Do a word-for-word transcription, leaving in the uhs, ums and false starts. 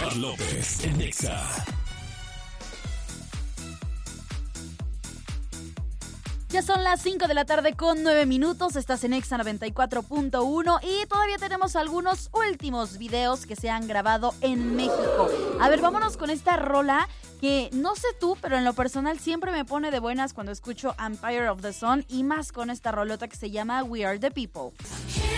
Omar López en Exa. Ya son las cinco de la tarde con nueve minutos, estás en Exa noventa y cuatro punto uno y todavía tenemos algunos últimos videos que se han grabado en México. A ver, vámonos con esta rola que no sé tú, pero en lo personal siempre me pone de buenas cuando escucho Empire of the Sun y más con esta rolota que se llama We Are the People.